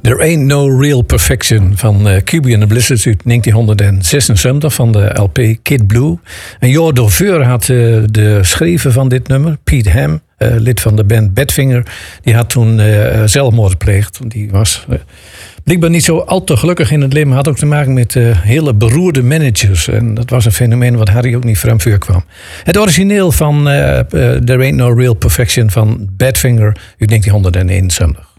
There Ain't No Real Perfection van QB and the Blizzards uit 1976 van de LP Kid Blue. En Jo Doveur had de schrijver van dit nummer, Pete Ham, lid van de band Badfinger. Die had toen zelfmoord gepleegd. Die was blijkbaar niet zo al te gelukkig in het leven. Had ook te maken met hele beroerde managers. En dat was een fenomeen wat Harry ook niet vreemd voorkwam. Het origineel van There Ain't No Real Perfection van Badfinger uit 1971.